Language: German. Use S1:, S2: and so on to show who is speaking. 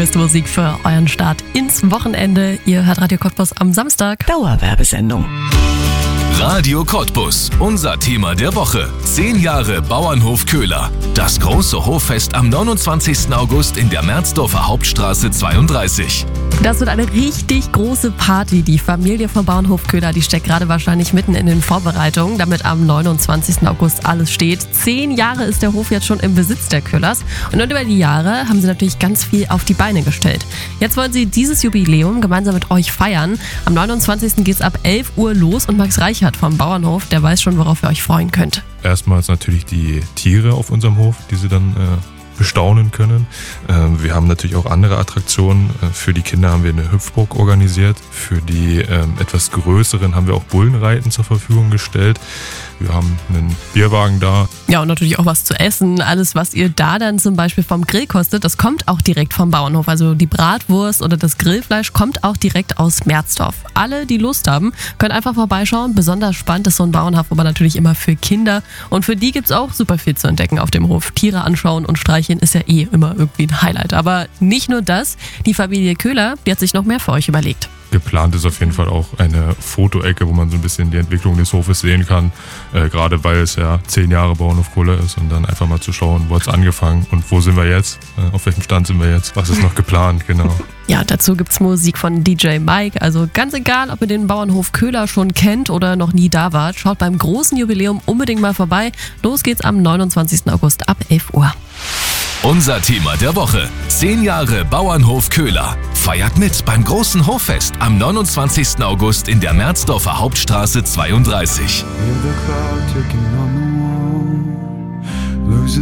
S1: beste Musik für euren Start ins Wochenende. Ihr hört Radio Cottbus am Samstag.
S2: Dauerwerbesendung.
S3: Radio Cottbus, unser Thema der Woche. 10 Jahre Bauernhof Köhler. Das große Hoffest am 29. August in der Merzdorfer Hauptstraße 32.
S1: Das wird eine richtig große Party. Die Familie vom Bauernhof Köhler, die steckt gerade wahrscheinlich mitten in den Vorbereitungen, damit am 29. August alles steht. 10 Jahre ist der Hof jetzt schon im Besitz der Köhlers. Und über die Jahre haben sie natürlich ganz viel auf die Beine gestellt. Jetzt wollen sie dieses Jubiläum gemeinsam mit euch feiern. Am 29. geht es ab 11 Uhr los und Max Reichert vom Bauernhof, der weiß schon, worauf ihr euch freuen könnt.
S4: Erstmals natürlich die Tiere auf unserem Hof, die sie dann bestaunen können. Wir haben natürlich auch andere Attraktionen. Für die Kinder haben wir eine Hüpfburg organisiert. Für die etwas größeren haben wir auch Bullenreiten zur Verfügung gestellt. Wir haben einen Bierwagen da.
S1: Ja, und natürlich auch was zu essen. Alles, was ihr da dann zum Beispiel vom Grill kostet, das kommt auch direkt vom Bauernhof. Also die Bratwurst oder das Grillfleisch kommt auch direkt aus Merzdorf. Alle, die Lust haben, können einfach vorbeischauen. Besonders spannend ist so ein Bauernhof, aber natürlich immer für Kinder. Und für die gibt es auch super viel zu entdecken auf dem Hof. Tiere anschauen und streicheln ist ja immer irgendwie ein Highlight. Aber nicht nur das, die Familie Köhler, die hat sich noch mehr für euch überlegt.
S4: Geplant ist auf jeden Fall auch eine Fotoecke, wo man so ein bisschen die Entwicklung des Hofes sehen kann. Gerade weil es ja 10 Jahre Bauernhof Köhler ist und dann einfach mal zu schauen, wo hat es angefangen und wo sind wir jetzt, auf welchem Stand sind wir jetzt, was ist noch geplant, genau.
S1: Ja, dazu gibt's Musik von DJ Mike. Also ganz egal, ob ihr den Bauernhof Köhler schon kennt oder noch nie da wart, schaut beim großen Jubiläum unbedingt mal vorbei. Los geht's am 29. August ab 11 Uhr.
S3: Unser Thema der Woche. 10 Jahre Bauernhof Köhler. Feiert mit beim großen Hoffest am 29. August in der Merzdorfer Hauptstraße 32.
S5: Hear the crowd taking